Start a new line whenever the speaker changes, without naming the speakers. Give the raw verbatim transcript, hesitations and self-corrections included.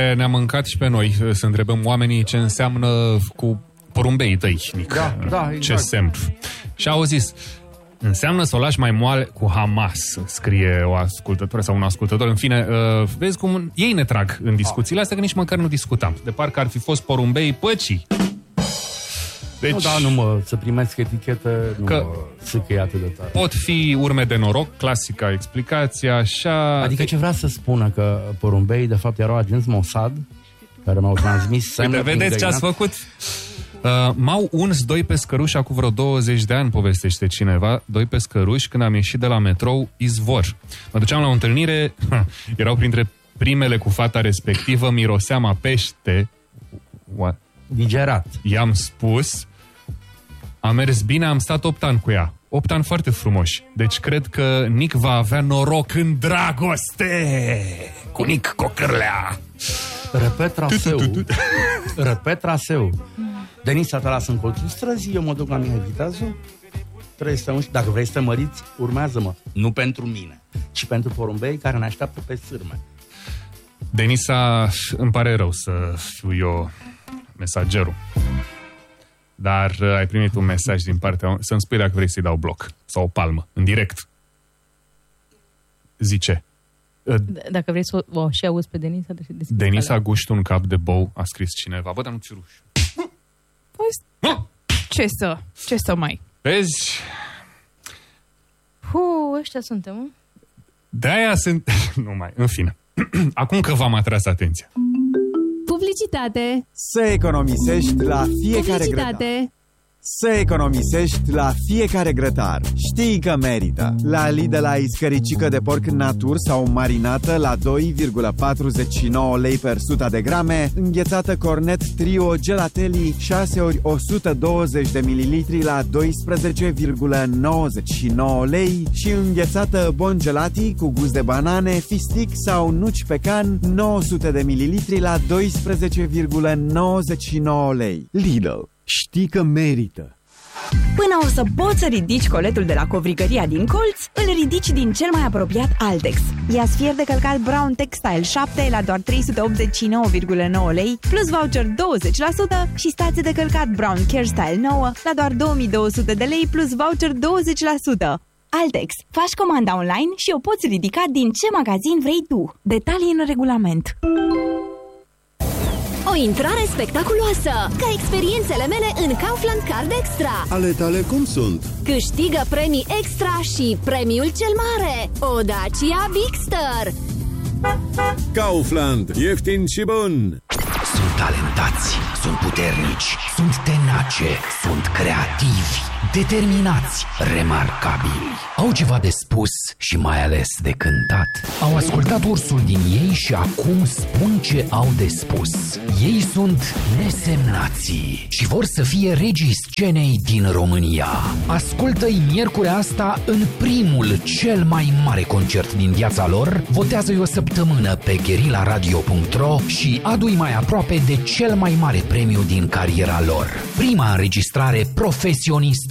care ne-a mâncat și pe noi. Să întrebăm oamenii ce înseamnă cu porumbeii tăi, Nic.
Da, da, exact.
Ce semn. Și au zis, înseamnă să o lași mai moale cu Hamas, scrie o ascultătoare sau un ascultător. În fine, uh, vezi cum ei ne trag în discuțiile astea, că nici măcar nu discutam. De parcă ar fi fost porumbei păcii.
Deci, nu, da, nu mă, să primesc etichetă, nu
că
mă sâcăie atât de tare.
Pot fi urme de noroc, clasica explicație, așa...
Adică ce vrea să spună, că porumbei, de fapt, erau agenți Mossad, care m-au transmis semne.
Uite, vedeți ce ați făcut? Uh, m-au uns doi pescăruși acum vreo douăzeci de ani, povestește cineva, doi pescăruși când am ieșit de la metrou Izvor. Mă duceam la o întâlnire, erau printre primele cu fata respectivă, miroseam a pește. What?
Digerat.
I-am spus, a mers bine, am stat opt ani cu ea. opt ani foarte frumoși. Deci cred că Nic va avea noroc în dragoste cu Nic Cocârlea.
Repet traseu. Repet traseu. Denisa te lasă în colțul străzii, eu mă duc la Mihai Viteazu, trei sute unsprezece. Dacă vrei să te măriți, urmează-mă. Nu pentru mine, ci pentru porumbei care ne așteaptă pe sârme.
Denisa, îmi pare rău să fiu eu mesagerul. Dar uh, ai primit un mesaj din partea... Să-mi spui dacă vrei să-i dau bloc. Sau o palmă, în direct. Zice. Uh,
D- dacă vrei să o, o și auzi pe Denisa...
Denisa guști un cap de bou, a scris cineva. Bă, dar nu ți ruși.
Păi, ce să? Ce să mai?
Vezi?
Hu, ăștia suntem, mă?
De-aia sunt... nu mai, în fine. Acum că v-am atras atenția.
Publicitate.
Să economisești la fiecare grătar. Să economisești la fiecare grătar. Știi că merită. La Lidl ai scăricică de porc natur sau marinată la doi virgulă patruzeci și nouă lei per sută de grame, înghețată cornet trio gelatelli șase ori o sută douăzeci de mililitri la doisprezece virgulă nouăzeci și nouă lei și înghețată bon gelati cu gust de banane, fistic sau nuci pecan nouă sute de mililitri la doisprezece virgulă nouăzeci și nouă lei. Lidl. Știi că merită.
Până o să poți să ridici coletul de la covrigăria din colț, îl ridici din cel mai apropiat Altex. Ia sfier de călcat Brown Textile șapte la doar trei sute optzeci și nouă virgulă nouă lei, plus voucher douăzeci la sută și stație de călcat Brown Care Style nouă la doar două mii două sute de lei, plus voucher douăzeci la sută. Altex. Faci comanda online și o poți ridica din ce magazin vrei tu. Detalii în regulament.
O intrare spectaculoasă, ca experiențele mele în Kaufland Card Extra.
Ale tale cum sunt?
Câștigă premii extra și premiul cel mare, o Dacia Bigster.
Kaufland, ieftin și bun.
Sunt talentați, sunt puternici, sunt tenace, sunt creativi, determinați, remarcabili. Au ceva de spus și mai ales de cântat. Au ascultat ursul din ei și acum spun ce au de spus. Ei sunt nesemnații și vor să fie regii scenei din România. Ascultă-i miercurea asta în primul, cel mai mare concert din viața lor. Votează-i o săptămână pe guerilla radio punct ro și adu-i mai aproape de cel mai mare premiu din cariera lor. Prima înregistrare profesionistă